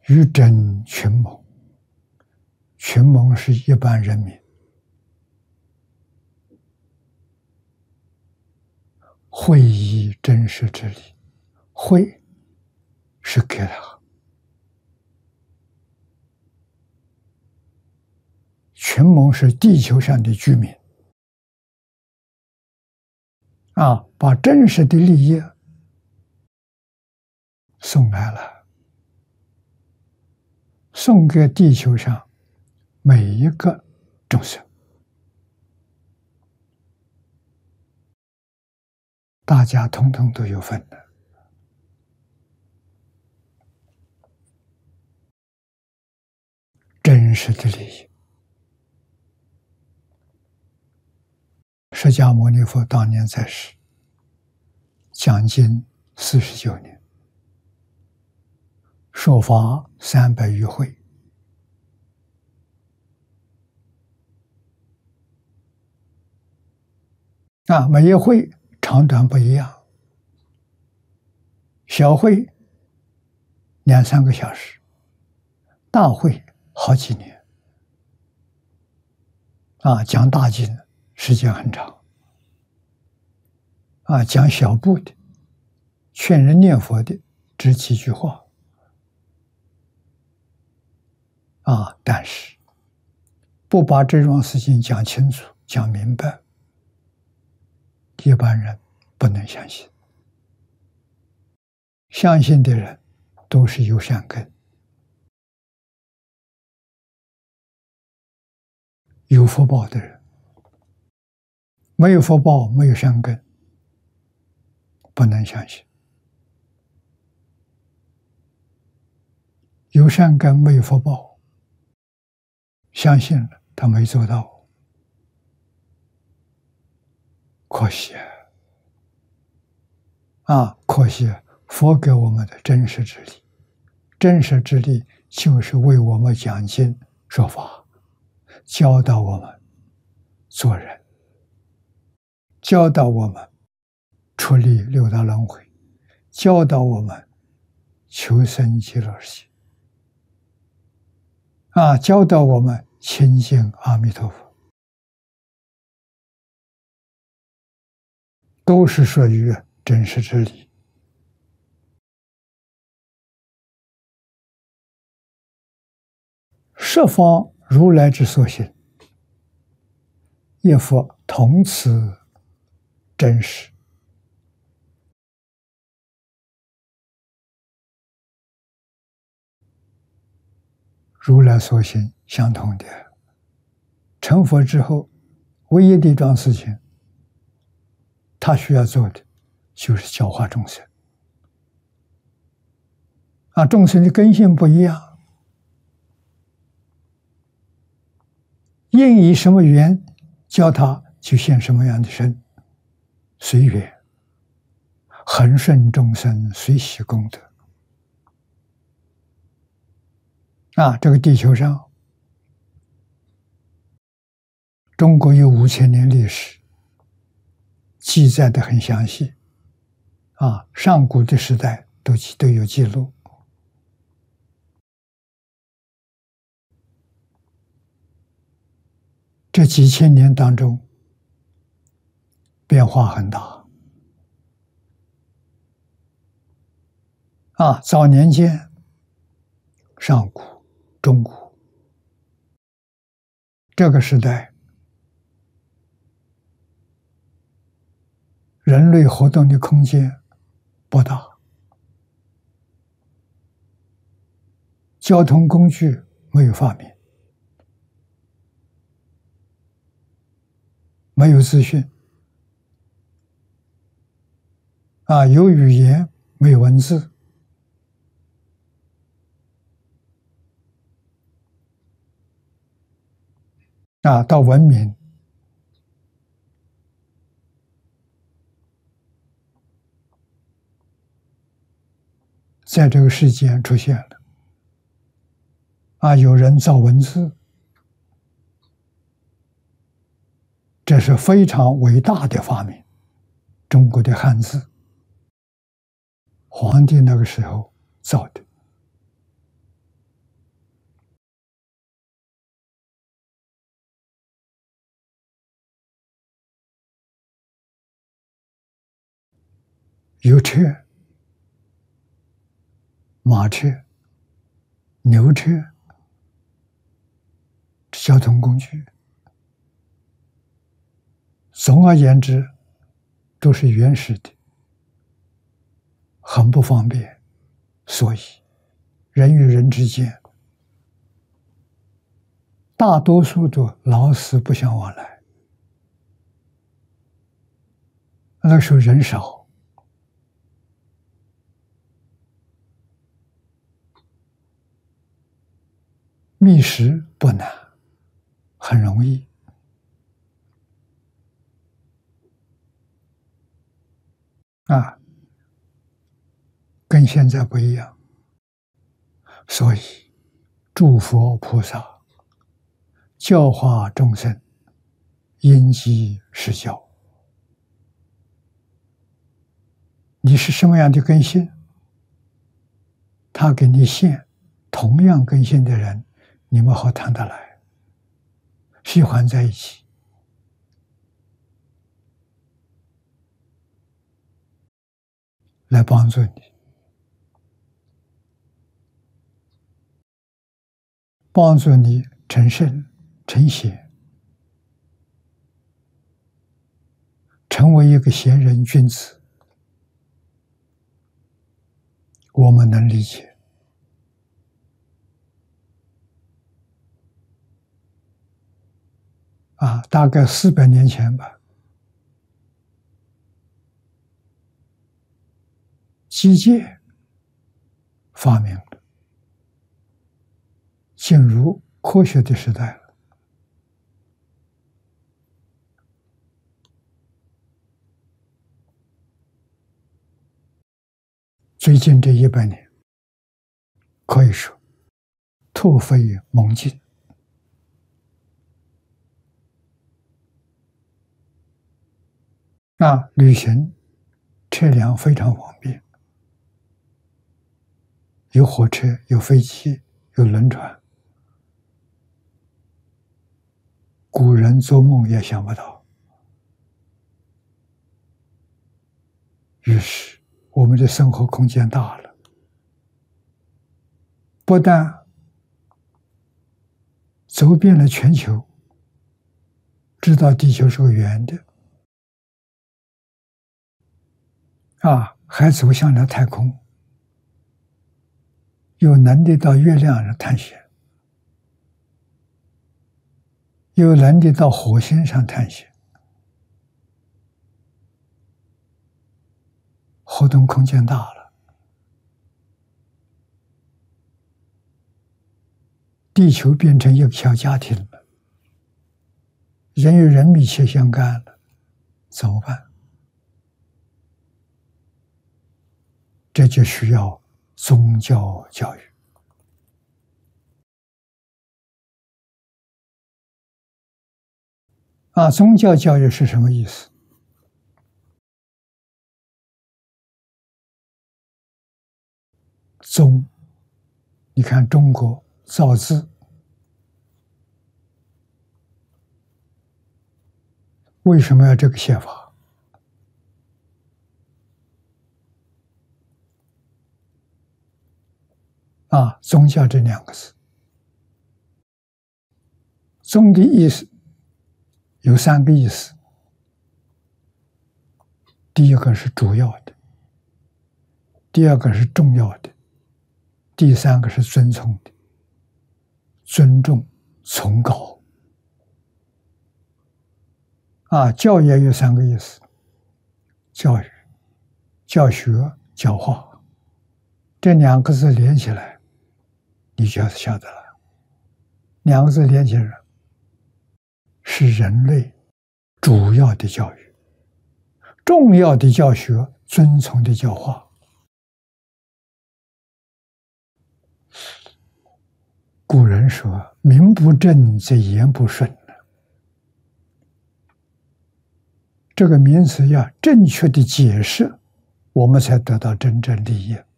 欲征群盟，群盟是一般人民，会以真实之理，会是给他，群盟是地球上的居民把真实的利益送来了，送给地球上每一个众生，大家统统都有份的。真实的利益，释迦牟尼佛当年在世，将近49年，说法300余会，每一会长短不一样，小会2-3个小时，大会好几年，讲大经时间很长，讲小部的劝人念佛的只几句话，但是不把这种事情讲清楚讲明白，一般人不能相信，相信的人都是有善根，有福报的人，没有福报没有善根，不能相信。有善根没有福报，相信了他没做到，可惜可惜佛给我们的真实之力，真实之力就是为我们讲经说法，教导我们做人，教导我们出离六道轮回，教导我们求生极乐世界，教导我们亲近阿弥陀佛，都是属于真实之理。十方如来之所行，亦复同此真实。如来所行相同的，成佛之后唯一的一桩事情他需要做的就是教化众生，众生的根性不一样，应以什么缘教他就现什么样的身，随缘，恒顺众生，随喜功德。这个地球上，中国有5000年历史，记载的很详细，上古的时代都有记录。这几千年当中，变化很大。早年间，上古、中古这个时代，人类活动的空间不大，交通工具没有发明，没有资讯，有语言没有文字，到文明，在这个世间出现了，有人造文字，这是非常伟大的发明。中国的汉字，皇帝那个时候造的， 有车、马车、牛车，交通工具，总而言之，都是原始的，很不方便，所以人与人之间，大多数都老死不相往来。那时候人少，觅食不难，很容易。跟现在不一样，所以诸佛菩萨教化众生，因机施教。你是什么样的根性，他给你现同样根性的人，你们好谈得来，喜欢在一起。来帮助你，帮助你成圣成贤，成为一个贤人君子。我们能理解。大概400年前吧，机械发明了，进入科学的时代了。最近这100年，可以说突飞猛进。旅行车辆非常方便，有火车，有飞机，有轮船。古人做梦也想不到。于是我们的生活空间大了，不但走遍了全球，知道地球是个圆的，还走向了太空，有能力到月亮上探险，有能力到火星上探险，活动空间大了。地球变成一个小家庭了，人与人密切相干了，怎么办？这就需要宗教教育。宗教教育是什么意思？宗，你看中国造字，为什么要这个写法？宗教这2个字，宗的意思有3个意思。第一个是主要的，第二个是重要的，第3个是尊崇的，尊重、崇高。教也有3个意思：教育、教学、教化。这2个字连起来，你就晓得了。2个字连起来是人类主要的教育，重要的教学，尊崇的教化。古人说：“名不正则言不顺。”这个名词要正确的解释，我们才得到真正利益。